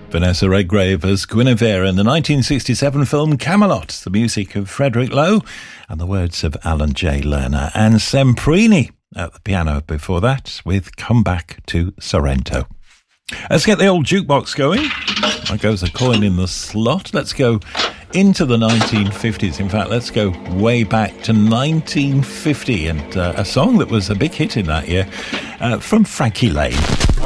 Vanessa Redgrave as Guinevere in the 1967 film Camelot, the music of Frederick Lowe and the words of Alan J. Lerner, and Semprini at the piano before that with Come Back to Sorrento. Let's get the old jukebox going. There goes a coin in the slot. Let's go into the 1950s. In fact, let's go way back to 1950 and a song that was a big hit in that year from Frankie Lane.